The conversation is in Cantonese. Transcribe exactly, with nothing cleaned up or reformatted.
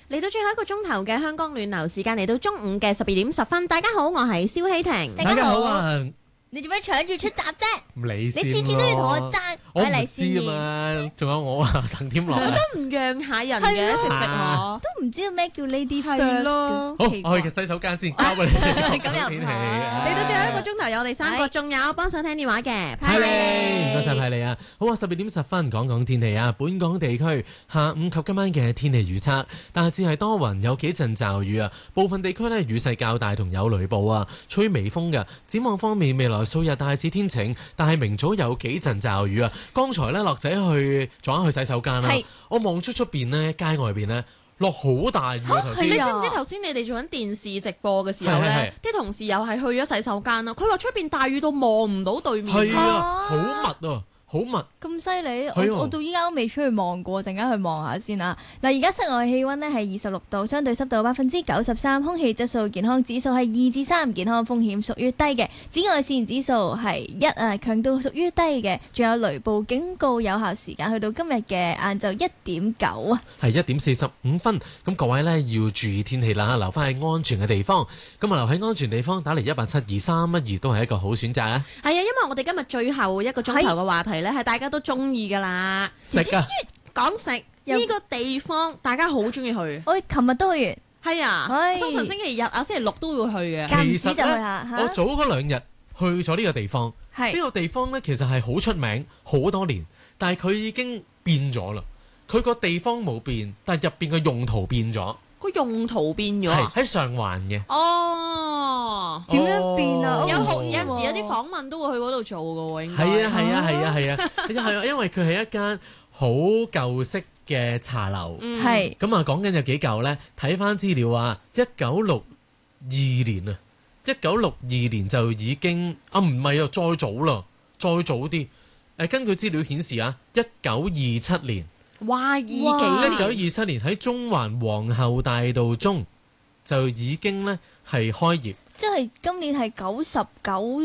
嚟到最後一個鐘頭嘅香港暖流時間，嚟到中午嘅十二點十分。大家好，我係蕭希婷。 大家好啊！ 你做咩搶住出閘啫？ 你先你次次都要同我爭， 我唔嚟知啊嘛。仲有我啊，鄧添樂啊。 都唔讓下人嘅，食唔食我？ 都唔知道咩叫 Lady 係 First 咯。 好，我去洗手間先，交俾你。 咁又唔天氣係嚟到最後一個鐘頭，有我哋三個，仲有幫手聽電話嘅派利，唔該晒派利啊！好啊，十二點十分講講天氣啊。本港地區下午及今晚嘅天氣預測，大致係多雲，有幾陣驟雨啊。部分地區呢雨勢較大，同有雷暴啊，吹微風嘅。展望方面，未來數日大致天晴，但係明早有幾陣驟雨啊。剛才呢，落仔去撞去洗手間啦，我望出出邊呢，街外邊呢，落好大雨啊！頭先你知唔知頭先你哋做緊電視直播嘅時候呢，啲同事又係去咗洗手間啦。佢話出邊大雨到望唔到對面， 係啊，好密啊！好密咁犀利，我我到依家都未出去望過，陣間去望下先啊！嗱，而家室外氣溫呢係二十六度，相對濕度百分之九十三，空氣質素健康指數係二至三，健康風險屬於低嘅。紫外線指數係一啊，強度屬於低嘅。仲有雷暴警告有效時間去到今日嘅晏晝一點九啊， 係一點四十五分。咁各位呢要注意天氣啦，留翻喺安全嘅地方。咁啊，留喺安全地方打嚟一八七二三一二都係一個好選擇啊！ 係啊，因為我哋今日最後一個鐘頭嘅話題咧，係大家都中意噶啦， 食啊， 講食呢個地方，大家好中意去。 我琴日都去完， 係啊，通常星期日啊、星期六都會去嘅。 間唔時就去下。 我早嗰兩日去咗呢個地方，呢個地方呢，其實係好出名好多年，但係佢已經變咗啦。佢個地方冇變，但係入邊嘅用途變咗。 個用途變咗， 係喺上環嘅。 哦， 點樣變啊？ 有有時有啲訪問都會去嗰度做㗎喎，應該。 係啊係啊係啊係啊，係啊，因為佢係一間好舊式嘅茶樓。 係。 咁啊，講緊有幾舊呢？睇翻資料啊，一九六二年啊，一九六二年就已經啊，唔係啊，再早啦，再早啲。誒，根據資料顯示啊，一九二七年。 哇！二幾一九二七年喺中環皇后大道中就已經咧係開業， 即係今年係九十九